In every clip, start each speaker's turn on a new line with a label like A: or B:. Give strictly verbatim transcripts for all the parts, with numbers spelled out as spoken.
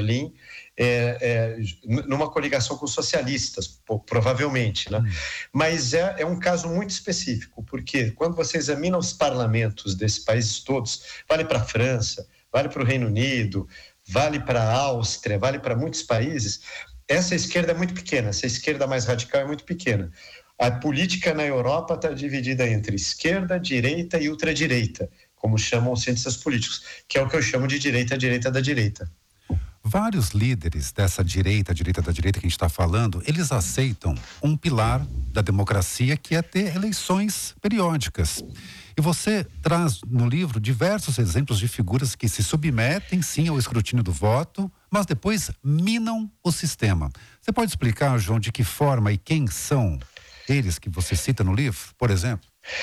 A: Berlim, é, é, numa coligação com os socialistas, provavelmente, né? Hum. Mas é, é um caso muito específico, porque quando você examina os parlamentos desses países todos, vale para a França, vale para o Reino Unido, vale para a Áustria, vale para muitos países, essa esquerda é muito pequena, essa esquerda mais radical é muito pequena. A política na Europa está dividida entre esquerda, direita e ultradireita, como chamam os cientistas políticos, que é o que eu chamo de direita, direita da direita.
B: Vários líderes dessa direita, direita da direita que a gente está falando, eles aceitam um pilar da democracia que é ter eleições periódicas. E você traz no livro diversos exemplos de figuras que se submetem, sim, ao escrutínio do voto, mas depois minam o sistema. Você pode explicar, João, de que forma e quem são eles que você cita no livro, por exemplo?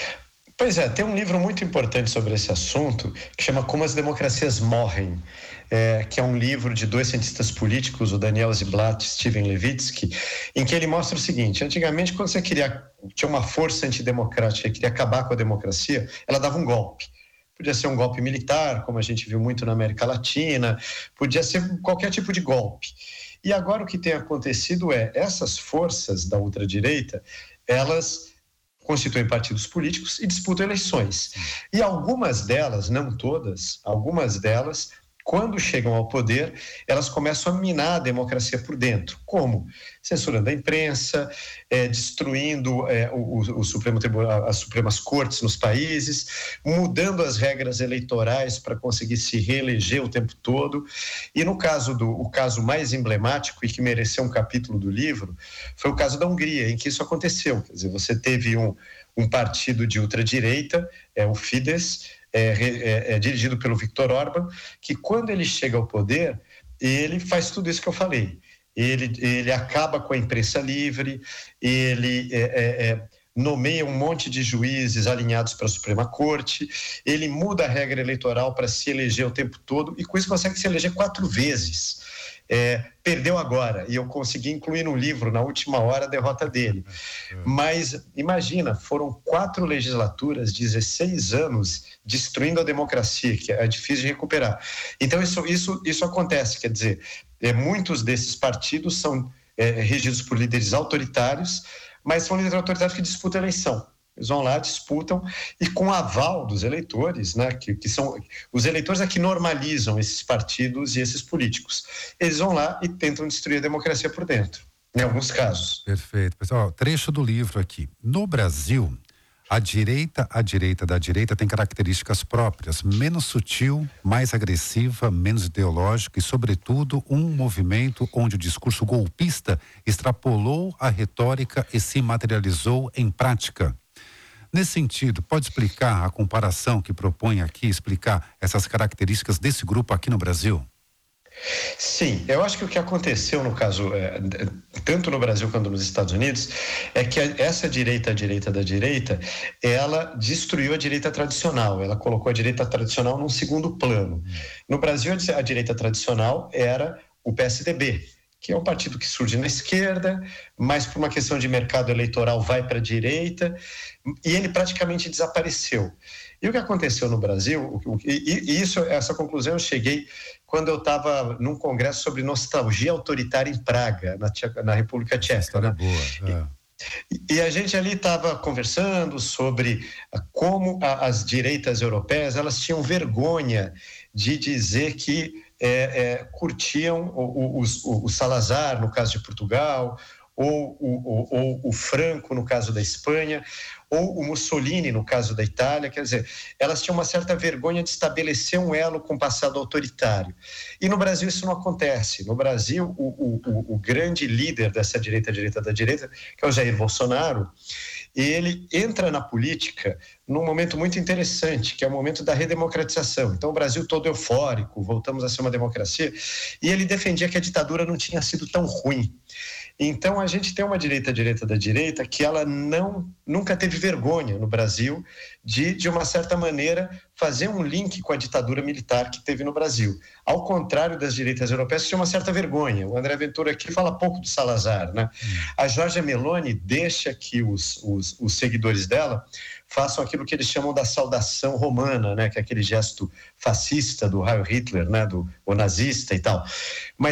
A: Pois é, tem um livro muito importante sobre esse assunto que chama Como as Democracias Morrem, é, que é um livro de dois cientistas políticos, o Daniel Ziblatt e Steven Levitsky, em que ele mostra o seguinte: antigamente, quando você queria, tinha uma força antidemocrática e queria acabar com a democracia, ela dava um golpe. Podia ser um golpe militar, como a gente viu muito na América Latina, podia ser qualquer tipo de golpe. E agora o que tem acontecido é, essas forças da ultradireita, elas constituem partidos políticos e disputam eleições. E algumas delas, não todas, algumas delas, quando chegam ao poder, elas começam a minar a democracia por dentro. Como? Censurando a imprensa, é, destruindo é, o, o Supremo Tribunal, as Supremas Cortes nos países, mudando as regras eleitorais para conseguir se reeleger o tempo todo. E no caso do o caso mais emblemático e que mereceu um capítulo do livro, foi o caso da Hungria, em que isso aconteceu. Quer dizer, você teve um, um partido de ultradireita, é, o Fidesz, É, é, é dirigido pelo Viktor Orbán, que quando ele chega ao poder, ele faz tudo isso que eu falei. Ele, ele acaba com a imprensa livre, ele é, é, é, nomeia um monte de juízes alinhados para a Suprema Corte, ele muda a regra eleitoral para se eleger o tempo todo, e com isso consegue se eleger quatro vezes. É, perdeu agora, e eu consegui incluir no livro, na última hora, a derrota dele. Mas, imagina, foram quatro legislaturas, dezesseis anos, destruindo a democracia, que é difícil de recuperar. Então, isso, isso, isso acontece, quer dizer, é, muitos desses partidos são é, regidos por líderes autoritários, mas são líderes autoritários que disputam a eleição. Eles vão lá, disputam, e com aval dos eleitores, né, que, que são os eleitores é que normalizam esses partidos e esses políticos. Eles vão lá e tentam destruir a democracia por dentro, em alguns casos.
B: Perfeito. Pessoal, trecho do livro aqui. No Brasil, a direita, a direita da direita tem características próprias, menos sutil, mais agressiva, menos ideológica e, sobretudo, um movimento onde o discurso golpista extrapolou a retórica e se materializou em prática. Nesse sentido, pode explicar a comparação que propõe aqui, explicar essas características desse grupo aqui no Brasil?
A: Sim, eu acho que o que aconteceu no caso, é, tanto no Brasil quanto nos Estados Unidos, é que essa direita, a direita da direita, ela destruiu a direita tradicional, ela colocou a direita tradicional num segundo plano. No Brasil, a direita tradicional era o P S D B, que é um partido que surge na esquerda, mas por uma questão de mercado eleitoral vai para a direita, e ele praticamente desapareceu. E o que aconteceu no Brasil, e, e isso, essa conclusão eu cheguei quando eu estava num congresso sobre nostalgia autoritária em Praga, na, na República Tcheca.
B: História né? boa. É.
A: E, e a gente ali estava conversando sobre como a, as direitas europeias, elas tinham vergonha de dizer que É, é, curtiam o, o, o, o Salazar, no caso de Portugal, ou o, o, ou o Franco, no caso da Espanha, ou o Mussolini, no caso da Itália. Quer dizer, elas tinham uma certa vergonha de estabelecer um elo com o passado autoritário. E no Brasil isso não acontece. No Brasil, o, o, o, o grande líder dessa direita, direita da direita, que é o Jair Bolsonaro, ele entra na política num momento muito interessante, que é o momento da redemocratização. Então, o Brasil todo eufórico, voltamos a ser uma democracia, e ele defendia que a ditadura não tinha sido tão ruim. Então, a gente tem uma direita, direita da direita, que ela não, nunca teve vergonha no Brasil de, de uma certa maneira, fazer um link com a ditadura militar que teve no Brasil. Ao contrário das direitas europeias, que tinha uma certa vergonha. O André Ventura aqui fala pouco do Salazar, né? A Giorgia Meloni deixa que os, os, os seguidores dela façam aquilo que eles chamam da saudação romana, né? Que é aquele gesto fascista do Heil Hitler, né? Do o nazista e tal. Mas